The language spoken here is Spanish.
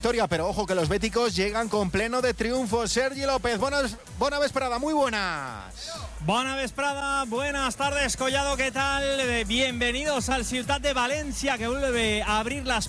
victoria, pero ojo que los béticos llegan con pleno de triunfo. Sergi López, bona vesprada, muy buenas. Bona vesprada, buenas tardes, Collado, ¿qué tal? Bienvenidos al Ciutat de Valencia, que vuelve a abrir las